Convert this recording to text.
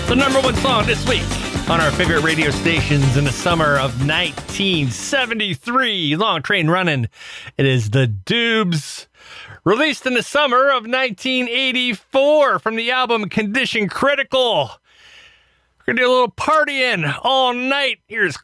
The number one song this week on our favorite radio stations in the summer of 1973. Long train running. It is the Dubs. Released in the summer of 1984 from the album Condition Critical. We're going to do a little partying all night. Here's